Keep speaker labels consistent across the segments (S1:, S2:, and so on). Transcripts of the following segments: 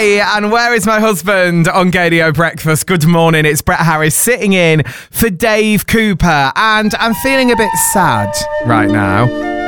S1: me and Where Is My Husband on Gaydio Breakfast. Good morning, it's Brett Harris sitting in for Dave Cooper, and I'm feeling a bit sad right now.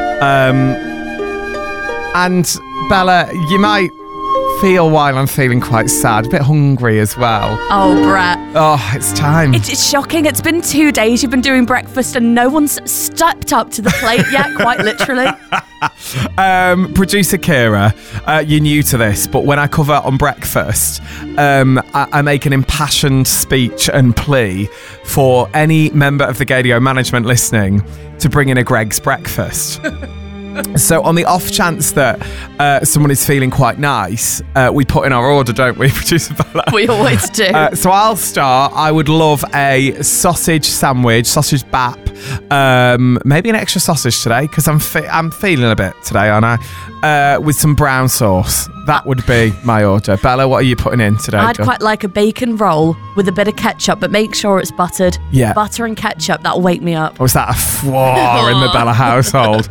S1: And Bella, you might feel why I'm feeling quite sad, a bit hungry as well.
S2: Oh, Brett.
S1: Oh, it's time.
S2: It's shocking. It's been 2 days you've been doing breakfast and no one's stepped up to the plate yet, quite literally.
S1: Producer Kira, you're new to this, but when I cover on breakfast, I make an impassioned speech and plea for any member of the Gaydio management listening to bring in a Greggs breakfast. So on the off chance that someone is feeling quite nice, we put in our order, don't we, Producer Bella?
S2: We always do.
S1: So I'll start. I would love a sausage sandwich, sausage bap, maybe an extra sausage today, because I'm feeling a bit today, aren't I? With some brown sauce. That would be my order. Bella, what are you putting in today?
S2: I'd quite like a bacon roll with a bit of ketchup, but make sure it's buttered.
S1: Yeah.
S2: Butter and ketchup, that'll wake me up.
S1: Or is that a flaw in the Bella household?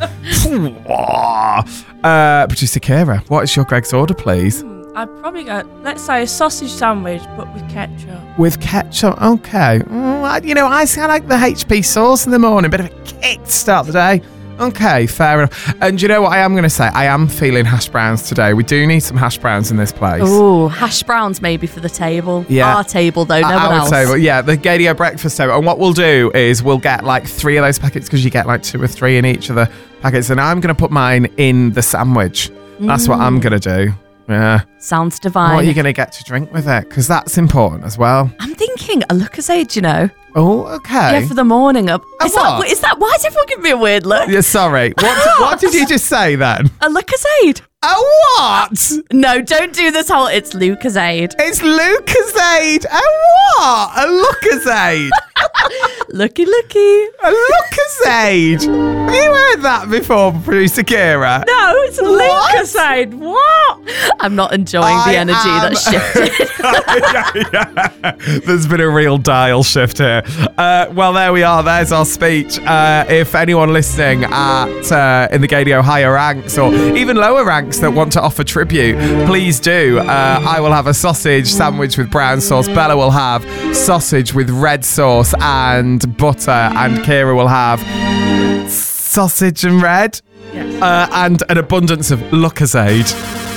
S1: Producer Kira, what is your Greggs order, please?
S3: I'd probably go, let's say a sausage sandwich, but with ketchup.
S1: With ketchup, okay. I like the HP sauce in the morning, bit of a kick to start the day. Okay, fair enough. And you know what I am going to say? I am feeling hash browns today. We do need some hash browns in this place.
S2: Ooh, hash browns maybe for the table.
S1: Yeah.
S2: Our table, though, no one
S1: Our
S2: else.
S1: table, yeah, the Gaydio breakfast table. And what we'll do is we'll get like 3 of those packets, because you get like 2 or 3 in each of the packets. And I'm going to put mine in the sandwich. That's what I'm going to do. Yeah.
S2: Sounds divine.
S1: What are you going to get to drink with it? Because that's important as well.
S2: I'm thinking a Lucozade, you know.
S1: Oh, okay.
S2: Yeah, for the morning up.
S1: A what?
S2: Is that why is everyone giving me a weird look?
S1: Yeah, sorry. What did you just say then?
S2: A Lucozade.
S1: A what?
S2: No, don't do this whole it's Lucozade.
S1: It's Lucozade. A what? A Lucozade.
S2: Looky.
S1: A Lucozade. Have you heard that before, Producer Kira?
S3: No, it's a
S1: What?
S3: Lucozade. What?
S2: I'm not enjoying the energy that's shifted.
S1: Yeah. There's been a real dial shift here. Well, there we are. There's our speech. If anyone listening in the Gaydio higher ranks or even lower ranks that want to offer tribute, please do. I will have a sausage sandwich with brown sauce. Bella will have sausage with red sauce and butter, and Kira will have sausage and red,
S3: Yes.
S1: and an abundance of Lucozade.